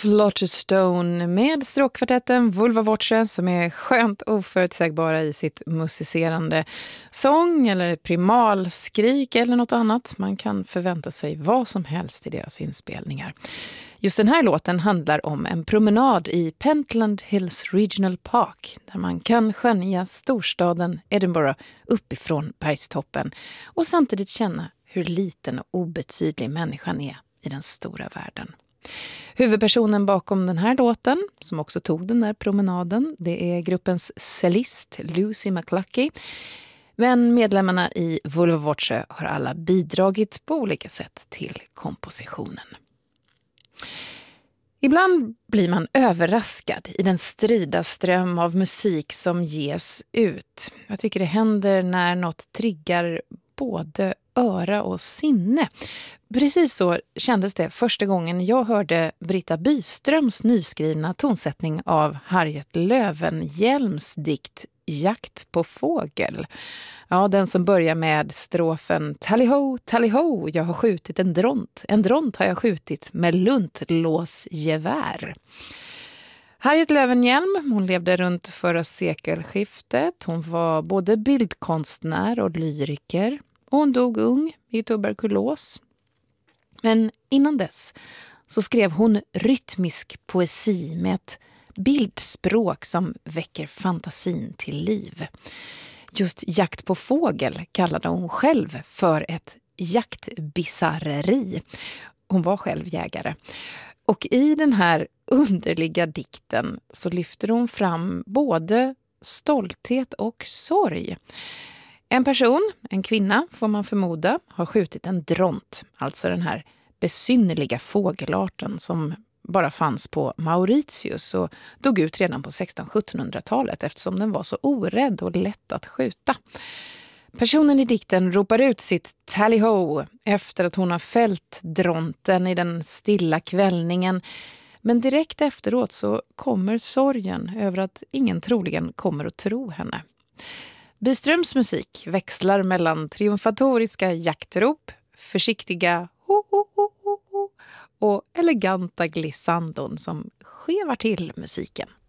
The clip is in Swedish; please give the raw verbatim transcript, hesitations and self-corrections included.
Flotter Stone med stråkkvartetten Vulva Voce som är skönt oförutsägbara i sitt musicerande, sång eller primalskrik eller något annat. Man kan förvänta sig vad som helst i deras inspelningar. Just den här låten handlar om en promenad i Pentland Hills Regional Park där man kan skönja storstaden Edinburgh uppifrån bergstoppen och samtidigt känna hur liten och obetydlig människan är i den stora världen. Huvudpersonen bakom den här låten, som också tog den där promenaden, det är gruppens cellist Lucy McLuckie. Men medlemmarna i Vulva Voce har alla bidragit på olika sätt till kompositionen. Ibland blir man överraskad i den strida ström av musik som ges ut. Jag tycker det händer när något triggar både öra och sinne. Precis så kändes det första gången jag hörde Britta Byströms nyskrivna tonsättning av Harriet Löwenhjelms dikt Jakt på fågel. Ja, den som börjar med strofen Tallyho, tallyho, jag har skjutit en dront. En dront har jag skjutit med luntlåsgevär. Harriet Löwenhjelm, hon levde runt förra sekelskiftet. Hon var både bildkonstnär och lyriker. Och hon dog ung i tuberkulos. Men innan dess så skrev hon rytmisk poesi med ett bildspråk som väcker fantasin till liv. Just Jakt på fågel kallade hon själv för ett jaktbisarreri. Hon var själv jägare. Och i den här underliga dikten så lyfter hon fram både stolthet och sorg. En person, en kvinna får man förmoda, har skjutit en dront, alltså den här besynnerliga fågelarten som bara fanns på Mauritius och dog ut redan på sexton-sjuttonhundratalet eftersom den var så orädd och lätt att skjuta. Personen i dikten ropar ut sitt tallyho efter att hon har fällt dronten i den stilla kvällningen. Men direkt efteråt så kommer sorgen över att ingen troligen kommer att tro henne. Byströms musik växlar mellan triumfatoriska jaktrop, försiktiga ho, ho, ho, ho, ho, och eleganta glissandon som skevar till musiken.